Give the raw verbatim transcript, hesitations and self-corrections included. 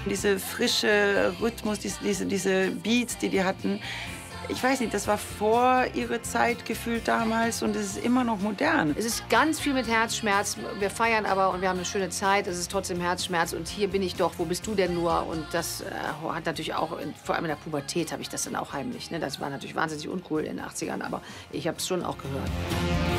diese frische Rhythmus, diese, diese, diese Beats, die die hatten. Ich weiß nicht, das war vor ihrer Zeit gefühlt damals und es ist immer noch modern. Es ist ganz viel mit Herzschmerz. Wir feiern aber und wir haben eine schöne Zeit. Es ist trotzdem Herzschmerz und hier bin ich doch, wo bist du denn nur? Und das äh, hat natürlich auch, in, vor allem in der Pubertät habe ich das dann auch heimlich. Ne? Das war natürlich wahnsinnig uncool in den achtzigern, aber ich habe es schon auch gehört.